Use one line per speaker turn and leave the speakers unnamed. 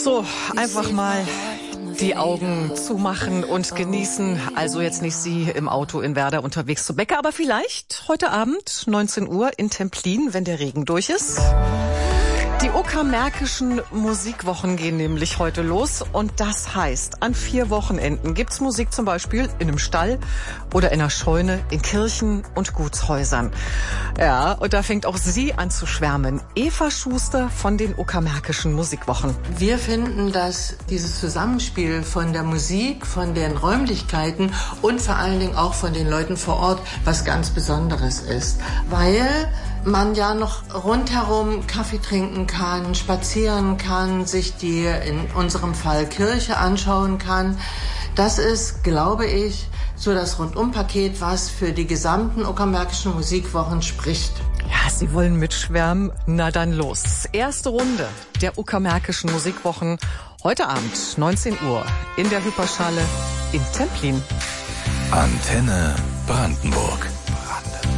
So, einfach mal die Augen zumachen und genießen. Also jetzt nicht Sie im Auto in Werder unterwegs zu Bäcker, aber vielleicht heute Abend 19 Uhr in Templin, wenn der Regen durch ist. Die Uckermärkischen Musikwochen gehen nämlich heute los und das heißt, an 4 Wochenenden gibt's Musik zum Beispiel in einem Stall oder in einer Scheune, in Kirchen und Gutshäusern. Ja, und da fängt auch sie an zu schwärmen. Eva Schuster von den Uckermärkischen Musikwochen.
Wir finden, dass dieses Zusammenspiel von der Musik, von den Räumlichkeiten und vor allen Dingen auch von den Leuten vor Ort was ganz Besonderes ist, weil man ja noch rundherum Kaffee trinken kann, spazieren kann, sich die, in unserem Fall Kirche anschauen kann. Das ist, glaube ich, so das Rundumpaket, was für die gesamten Uckermärkischen Musikwochen spricht.
Ja, Sie wollen mitschwärmen? Na dann los. Erste Runde der Uckermärkischen Musikwochen heute Abend, 19 Uhr, in der Hyperschale in Templin.
Antenne Brandenburg.